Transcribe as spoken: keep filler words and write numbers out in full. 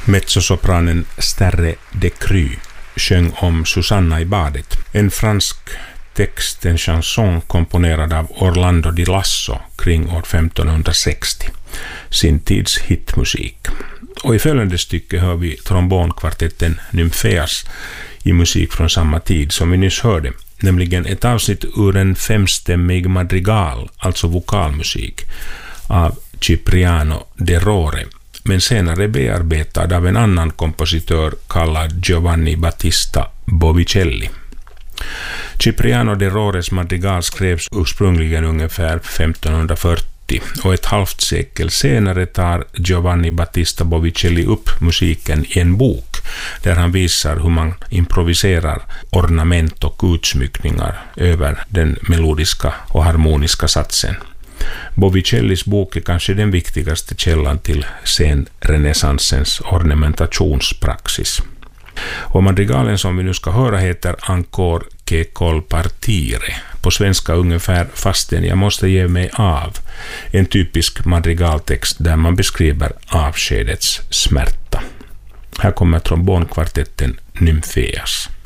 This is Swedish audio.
Mezzosopranen Sterre de Cru sjöng om Susanna i badet, en fransk text, en chanson komponerad av Orlando di Lasso kring år femtonhundrasextio, sin tids hitmusik. Och i följande stycke hör vi trombonkvartetten Nymfeas i musik från samma tid som vi nyss hörde, nämligen ett avsnitt ur en femstämmig madrigal, alltså vokalmusik, av Cipriano de Rore, men senare bearbetad av en annan kompositör kallad Giovanni Battista Bovicelli. Cipriano de Rores madrigal skrevs ursprungligen ungefär femtonhundrafyrtio, och ett halvt sekel senare tar Giovanni Battista Bovicelli upp musiken i en bok där han visar hur man improviserar ornament och utsmyckningar över den melodiska och harmoniska satsen. Bovicellis bok är kanske den viktigaste källan till senrenässansens ornamentationspraxis. Och madrigalen som vi nu ska höra heter Ancor che col partire, på svenska ungefär Fastän jag måste ge mig av, en typisk madrigaltext där man beskriver avskedets smärta. Här kommer trombonkvartetten Nymfeas.